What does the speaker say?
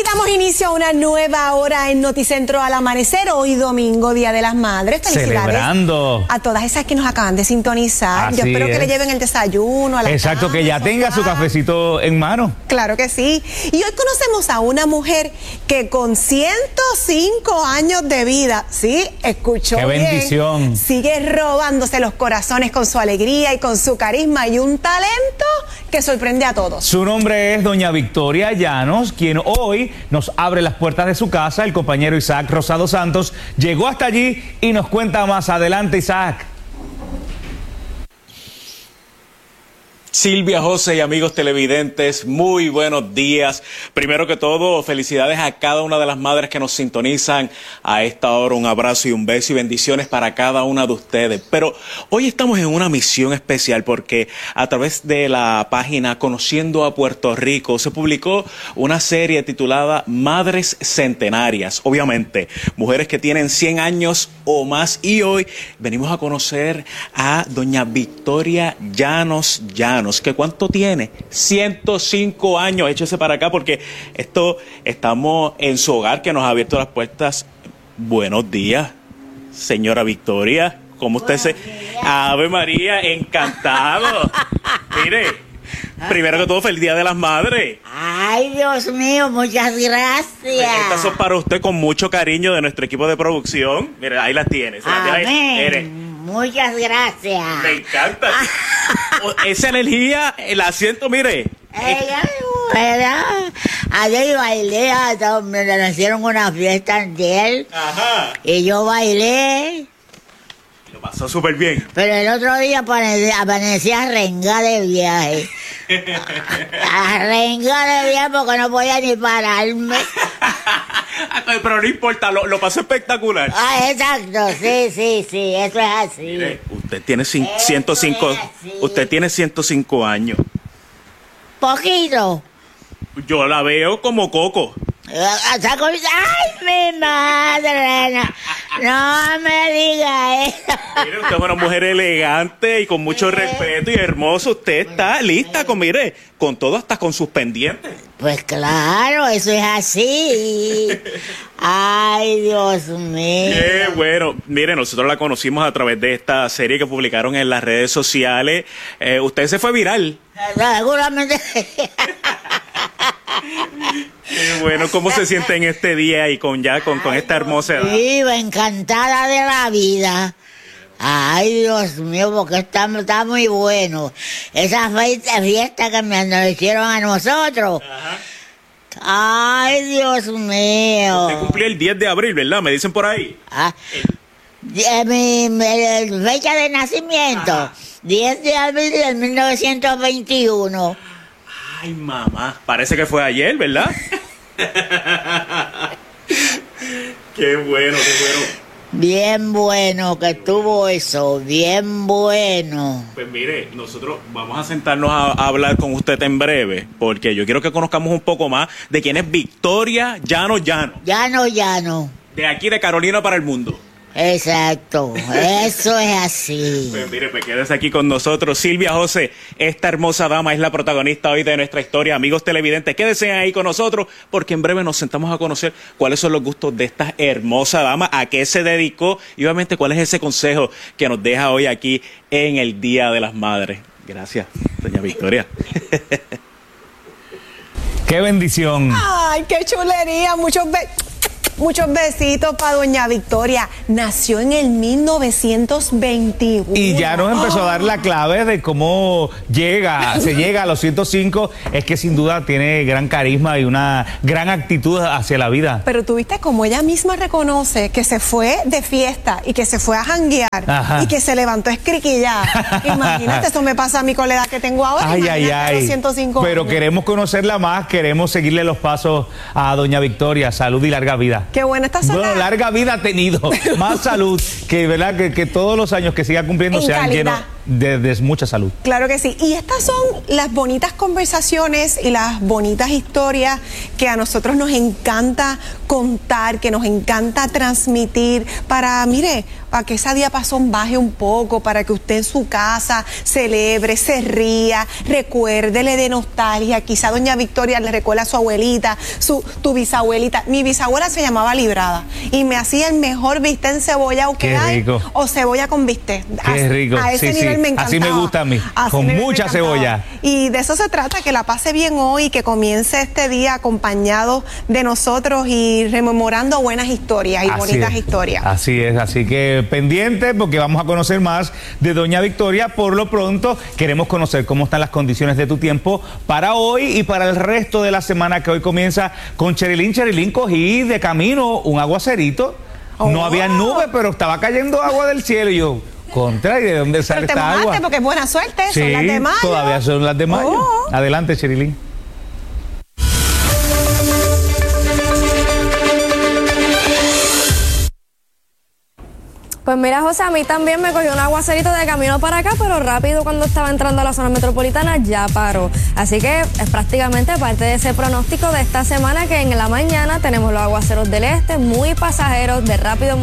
Damos inicio a una nueva hora en Noticentro al amanecer, hoy domingo, Día de las Madres. Felicidades celebrando a todas esas que nos acaban de sintonizar. Así Yo espero que es. le lleven el desayuno a la Exacto, casa, que ya tenga su cafecito en mano. Claro que sí. Y hoy conocemos a una mujer que con 105 años de vida, ¿sí? Escuchó ¡Qué bien, bendición! sigue robándose los corazones con su alegría y con su carisma y un talento que sorprende a todos. Su nombre es doña Victoria Llanos, quien hoy nos abre las puertas de su casa. El compañero Isaac Rosado Santos llegó hasta allí y nos cuenta más. Adelante, Isaac. Silvia, José y amigos televidentes, muy buenos días. Primero que todo, felicidades a cada una de las madres que nos sintonizan a esta hora. Un abrazo y un beso y bendiciones para cada una de ustedes. Pero hoy estamos en una misión especial porque a través de la página Conociendo a Puerto Rico se publicó una serie titulada Madres Centenarias. Obviamente, mujeres que tienen 100 años o más. Y hoy venimos a conocer a doña Victoria Llanos. ¿Que cuánto tiene? 105 años. Échese para acá porque estamos en su hogar que nos ha abierto las puertas. Buenos días, señora Victoria. ¿Cómo usted se...? Ave María, encantado. Mire, primero que todo, feliz Día de las Madres. Ay, Dios mío, muchas gracias. Estas son para usted con mucho cariño de nuestro equipo de producción. Mire, ahí las tiene. Amén. Muchas gracias. Me encanta. Esa energía, el asiento, mire. Ayer bailé, me hicieron una fiesta antes. Ajá. Y yo bailé. Lo pasó súper bien. Pero el otro día amanecí a rengar de viaje. A rengar de viaje porque no podía ni pararme. Pero no importa, lo pasó espectacular. Exacto, sí, eso es así. Mire, usted tiene 105, usted tiene 105 años. Poquito. Yo la veo como Coco. ¡Ay, mi madre! No me diga eso. Mire, usted es una mujer elegante y con mucho respeto y hermoso. Usted está lista con todo, hasta con sus pendientes. Pues claro, eso es así. Ay, Dios mío. Qué bueno. Mire, nosotros la conocimos a través de esta serie que publicaron en las redes sociales. Usted se fue viral. Seguramente. Qué bueno. ¿Cómo se siente en este día y con esta hermosa edad? Viva, encantada de la vida. Ay, Dios mío, porque está muy bueno. Esa fiesta que nos hicieron a nosotros. Ajá. Ay, Dios mío. Usted cumplió el 10 de abril, ¿verdad? Me dicen por ahí. Mi fecha de nacimiento, Ajá. 10 de abril de 1921. Ay, mamá. Parece que fue ayer, ¿verdad? Qué bueno, qué bueno. Bien bueno que estuvo eso, bien bueno. Pues mire, nosotros vamos a sentarnos a hablar con usted en breve, porque yo quiero que conozcamos un poco más de quién es Victoria Llanos. Llano. De aquí de Carolina para el mundo. Exacto, eso es así. Pues mire, pues quédese aquí con nosotros. Silvia, José, esta hermosa dama es la protagonista hoy de nuestra historia. Amigos televidentes, quédense ahí con nosotros porque en breve nos sentamos a conocer cuáles son los gustos de esta hermosa dama, a qué se dedicó y obviamente cuál es ese consejo que nos deja hoy aquí en el Día de las Madres. Gracias, doña Victoria. ¡Qué bendición! Ay, qué chulería, muchos besitos para doña Victoria. Nació en el 1921. Y ya nos empezó a dar la clave de cómo se llega a los 105. Es que sin duda tiene gran carisma y una gran actitud hacia la vida. Pero tú viste como ella misma reconoce que se fue de fiesta y que se fue a janguear. Ajá. Y que se levantó escriquillada. Imagínate, eso me pasa a mí con la edad que tengo ahora. Ay. A los 105 Pero años. queremos conocerla más, queremos seguirle los pasos a doña Victoria. Salud y larga vida. Qué buena esta sola. Bueno, larga vida ha tenido, más salud, que verdad que todos los años que siga cumpliendo En sean calidad. llenos de mucha salud. Claro que sí. Y estas son las bonitas conversaciones y las bonitas historias que a nosotros nos encanta contar, que nos encanta transmitir para, mire, para que ese diapasón baje un poco, para que usted en su casa celebre, se ría, recuérdele de nostalgia. Quizá doña Victoria le recuerda a su abuelita, tu bisabuelita. Mi bisabuela se llamaba Librada y me hacía el mejor bistec en cebollado que hay, o cebolla con bistec. Qué rico. A ese nivel me encantaba. Así me gusta a mí, con mucha cebolla. Y de eso se trata, que la pase bien hoy, que comience este día acompañado de nosotros y rememorando buenas historias y bonitas historias. Así es, así que pendiente porque vamos a conocer más de doña Victoria. Por lo pronto queremos conocer cómo están las condiciones de tu tiempo para hoy y para el resto de la semana, que hoy comienza con Cherilyn. Cherilyn, cogí de camino un aguacerito, no había nubes, pero estaba cayendo agua del cielo y yo... Contra, ¿y de dónde sale esta agua? Porque es buena suerte, sí, son las de mayo. Todavía son las de mayo. Adelante, Cherilyn. Pues mira, José, a mí también me cogió un aguacerito de camino para acá, pero rápido cuando estaba entrando a la zona metropolitana ya paró. Así que es prácticamente parte de ese pronóstico de esta semana, que en la mañana tenemos los aguaceros del este, muy pasajeros, de rápido